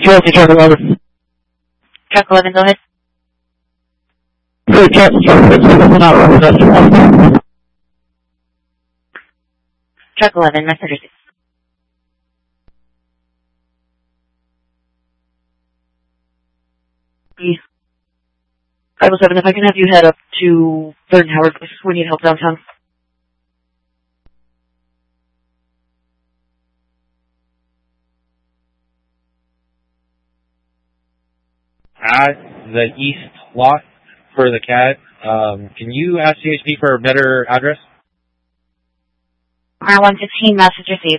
Chelsea, truck 11. Truck 11, go ahead. So, Truck 11, message received. Bible 7, if I can have you head up to 3rd and Howard, please. We need help downtown. At the east lot for the CAD, can you ask CHP for a better address? R115, message received.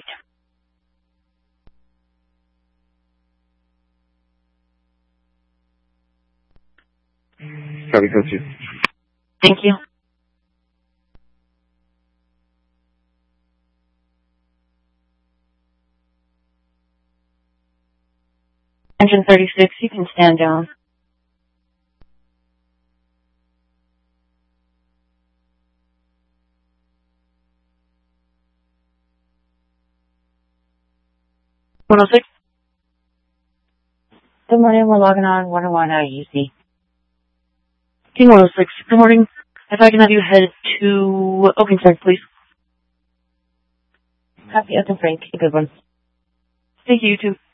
Copy, Coach. Thank you. Engine 36, you can stand down. $106. Good morning, we're logging on 101 UC. King 106, good morning. If I can have you head to Oakenside, please. Happy Oaken Frank, a good one. Thank you, you too.